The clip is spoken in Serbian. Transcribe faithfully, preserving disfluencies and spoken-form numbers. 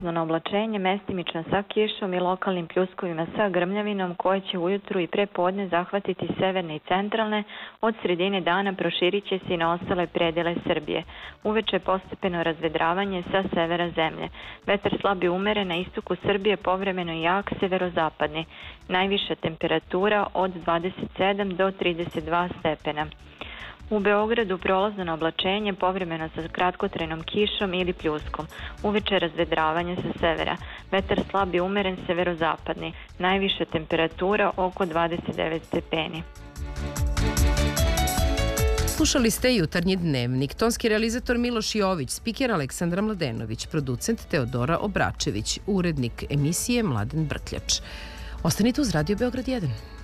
Na oblačenje mestimično sa kišom i lokalnim pljuskovima sa grmljavinom koje će ujutru i pre podne zahvatiti severne i centralne, od sredine dana proširit će se i na ostale predele Srbije. Uveče postepeno razvedravanje sa severa zemlje. Vetar slab i umeren, na istoku Srbije povremeno i jak severozapadni. Najviša temperatura od dvadeset sedam do trideset dva stepena. U Beogradu prolazno na oblačenje povremeno sa kratkotrajnom kišom ili pljuskom. Uveče razvedravanje sa severa. Vetar slab i umeren severozapadni. Najviša temperatura oko dvadeset devet stepeni. Slušali ste Jutarnji dnevnik. Tonski realizator Miloš Jović, spiker Aleksandra Mladenović, producent Teodora Obračević, urednik emisije Mladen Brkljač. Ostanite uz Radio Beograd jedan.